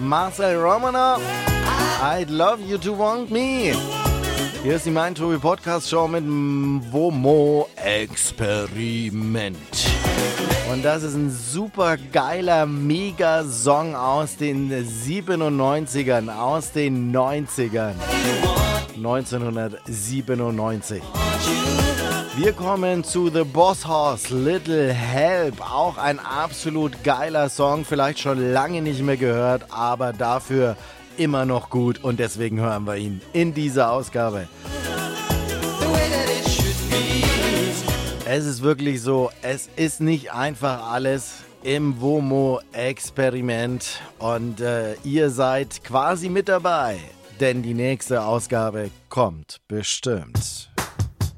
Marcel Romanoff. I'd love you to want me. Hier ist die Mein Tobi Podcast Show mit Womo Experiment. Und das ist ein super geiler Mega-Song aus den 97ern, aus den 90ern. 1997. Wir kommen zu The Boss Hoss, Little Help. Auch ein absolut geiler Song, vielleicht schon lange nicht mehr gehört, aber dafür immer noch gut und deswegen hören wir ihn in dieser Ausgabe. Es ist wirklich so, es ist nicht einfach alles im WOMO-Experiment und ihr seid quasi mit dabei, denn die nächste Ausgabe kommt bestimmt.